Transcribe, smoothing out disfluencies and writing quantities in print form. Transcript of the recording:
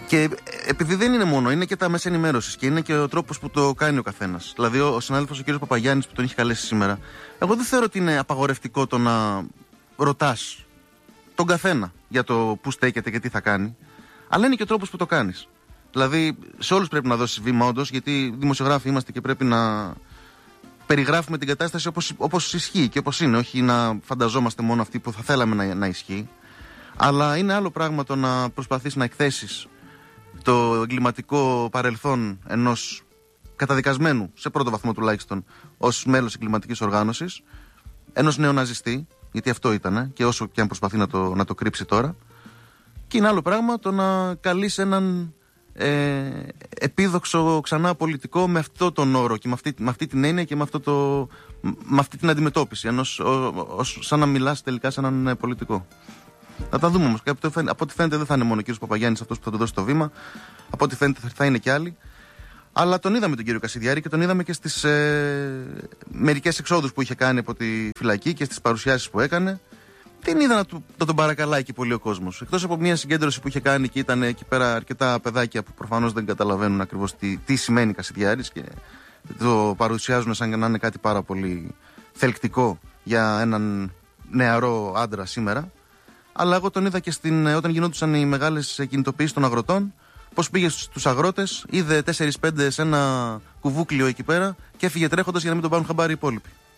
Και επειδή δεν είναι μόνο, είναι και τα μέσα ενημέρωσης και είναι και ο τρόπος που το κάνει ο καθένας. Δηλαδή, ο συνάδελφος ο κ. Παπαγιάννης που τον είχε καλέσει σήμερα, εγώ δεν θεωρώ ότι είναι απαγορευτικό το να ρωτάς τον καθένα για το πού στέκεται και τι θα κάνει, αλλά είναι και ο τρόπος που το κάνεις. Δηλαδή, σε όλους πρέπει να δώσεις βήμα, όντως, γιατί δημοσιογράφοι είμαστε και πρέπει να περιγράφουμε την κατάσταση όπως ισχύει και όπως είναι, όχι να φανταζόμαστε μόνο αυτή που θα θέλαμε να ισχύει. Αλλά είναι άλλο πράγμα το να προσπαθείς να εκθέσεις το εγκληματικό παρελθόν ενός καταδικασμένου, σε πρώτο βαθμό τουλάχιστον, ως μέλος εγκληματικής οργάνωσης, ενός νεοναζιστή, γιατί αυτό ήταν, και όσο και αν προσπαθεί να το κρύψει τώρα. Και είναι άλλο πράγμα το να καλείς έναν επίδοξο ξανά πολιτικό με αυτό τον όρο και με αυτή την έννοια και με αυτή την αντιμετώπιση, σαν να μιλάς τελικά σε έναν πολιτικό. Θα τα δούμε όμως. Από ό,τι φαίνεται δεν θα είναι μόνο ο κ. Παπαγιάννης αυτός που θα του δώσει το βήμα. Από ό,τι φαίνεται θα είναι και άλλοι. Αλλά τον είδαμε τον κύριο Κασιδιάρη και τον είδαμε και στις μερικές εξόδους που είχε κάνει από τη φυλακή και στις παρουσιάσεις που έκανε. Δεν είδα να τον παρακαλάει και πολύ ο κόσμος. Εκτός από μια συγκέντρωση που είχε κάνει και ήταν εκεί πέρα αρκετά παιδάκια που προφανώς δεν καταλαβαίνουν ακριβώς τι σημαίνει Κασιδιάρης και το παρουσιάζουν σαν να είναι κάτι πάρα πολύ θελκτικό για έναν νεαρό άντρα σήμερα. Αλλά εγώ τον είδα και όταν γινόντουσαν οι μεγάλες κινητοποιήσεις των αγροτών, πώς πήγε στους αγρότες, είδε 4-5 σε ένα κουβούκλιο εκεί πέρα και έφυγε τρέχοντας για να μην τον πάρουν χαμπάρι οι υπόλοιποι.